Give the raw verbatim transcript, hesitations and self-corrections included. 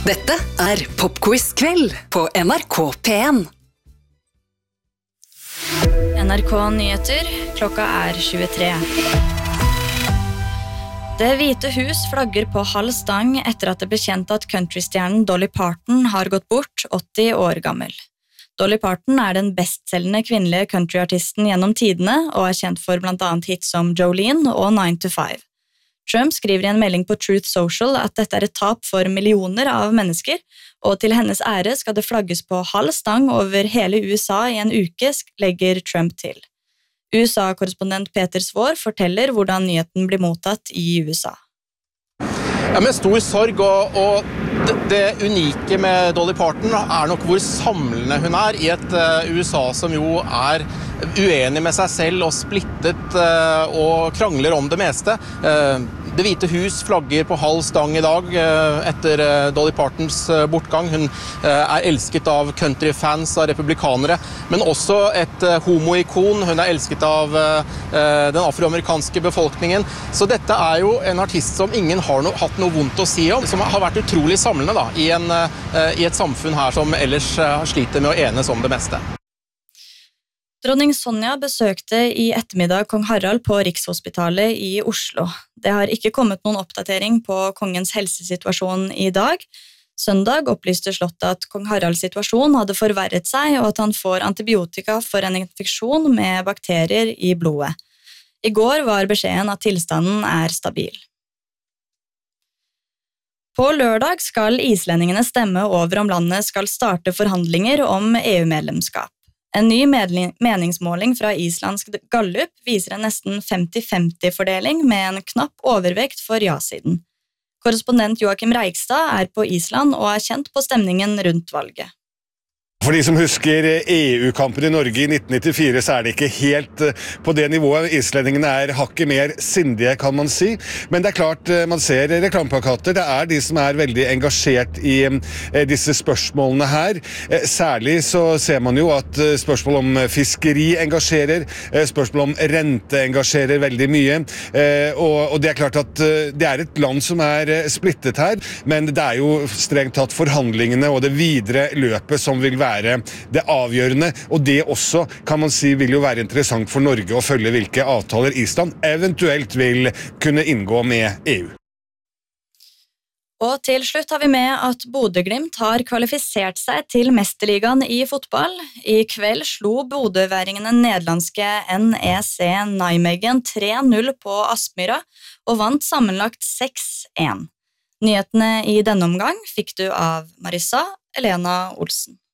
Dette er Popquiz-kveld på N R K P en. N R K Nyheter, klokka er tjuetre. Det hvite hus flagger på halv stang etter at det ble kjent at countrystjernen Dolly Parton har gått bort, åtti år gammel. Dolly Parton er den bestselgende kvinnelige countryartisten gjennom tidene og er kjent for blant annet hits som Jolene og nine to five. Trump skriver i en melding på Truth Social at dette er et tap for millioner av mennesker, og til hennes ære skal det flagges på halv stang over hele U S A i en uke, legger Trump til. U S A-korrespondent Peter Svår forteller hvordan nyheten blir mottatt i U S A. Ja, med stor sorg, og, og det, det unike med Dolly Parton er nok hvor samlende hun er i et uh, U S A som jo er uenig med seg selv og splittet uh, og krangler om det meste. Uh, Det hvite hus flagger på halv stang i dag uh, etter uh, Dolly Partons uh, bortgang. Hun uh, er elsket av countryfans, av republikanere, men også et uh, homoikon. Hun er elsket av uh, den afroamerikanske befolkningen. Så dette er jo en artist som ingen har no- hatt noe vondt å si om, som har vært utrolig samlende da, i, en, uh, i et samfunn her som ellers uh, sliter med å enes om det meste. Dronning Sonja besøkte i ettermiddag kong Harald på Rikshospitalet i Oslo. Det har ikke kommet noen oppdatering på kongens helsesituasjon i dag. Søndag opplyste slottet at kong Haralds situasjon hadde forverret seg, og at han får antibiotika for en infeksjon med bakterier i blodet. I går var beskjeden at tilstanden er stabil. På lørdag skal islendingene stemme over om landet skal starte forhandlinger om E U-medlemskap. En ny meningsmåling fra islandsk Gallup viser en nesten femti-femti-fordeling med en knapp overvekt for ja-siden. Korrespondent Joakim Reigstad er på Island og er kjent på stemningen rundt valget. For de som husker E U-kampen i Norge i nitten nittifire, så er det ikke helt på det nivået. Islendingene er hakket mer sindige, kan man si. Men det er klart, man ser reklameplakater. Det er de som er veldig engasjert i disse spørsmålene her. Særlig så ser man jo at spørsmål om fiskeri engasjerer, spørsmål om rente engasjerer veldig mye. Og det er klart at det er et land som er splittet her, men det er jo strengt tatt forhandlingene og det videre løpet som vil være det avgjørende, og det også kan man si vil jo være interessant for Norge å følge hvilke avtaler Island eventuelt vil kunne inngå med E U. Og til slutt har vi med at Bodø/Glimt har kvalifisert seg til Mesterligaen i fotball. I kveld slo bodøværingene nederlandske N E C Nijmegen tre null på Aspmyra og vant sammenlagt seks én. Nyhetene i denne omgang fikk du av Marissa Elena Olsen.